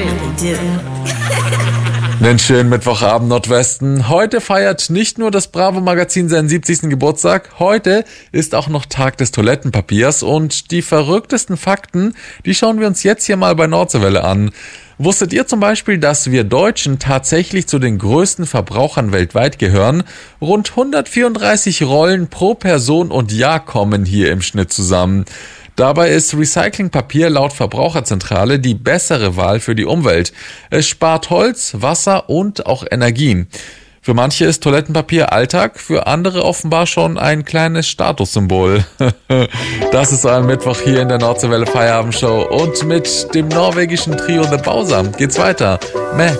really do. Den schönen Mittwochabend Nordwesten. Heute feiert nicht nur das Bravo-Magazin seinen 70. Geburtstag, heute ist auch noch Tag des Toilettenpapiers und die verrücktesten Fakten, die schauen wir uns jetzt hier mal bei Nordseewelle an. Wusstet ihr zum Beispiel, dass wir Deutschen tatsächlich zu den größten Verbrauchern weltweit gehören? Rund 134 Rollen pro Person und Jahr kommen hier im Schnitt zusammen. Dabei ist Recyclingpapier laut Verbraucherzentrale die bessere Wahl für die Umwelt. Es spart Holz, Wasser und auch Energien. Für manche ist Toilettenpapier Alltag, für andere offenbar schon ein kleines Statussymbol. Das ist am Mittwoch hier in der Nordseewelle Feierabendshow und mit dem norwegischen Trio The Bausam geht's weiter. Matt.